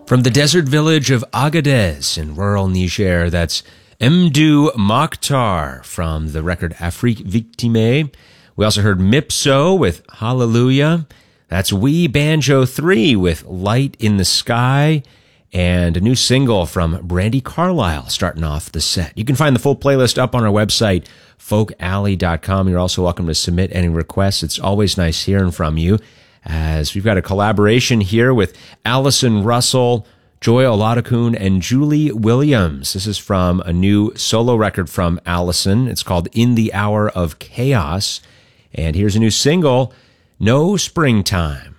From the desert village of Agadez in rural Niger, that's Mdou Mokhtar from the record Afrique Victime. We also heard Mipso with Hallelujah. That's We Banjo 3 with Light in the Sky. And a new single from Brandi Carlile starting off the set. You can find the full playlist up on our website, folkalley.com. You're also welcome to submit any requests. It's always nice hearing from you, as we've got a collaboration here with Allison Russell, Joy Oladokun, and Julie Williams. This is from a new solo record from Allison. It's called In the Hour of Chaos. And here's a new single, No Springtime.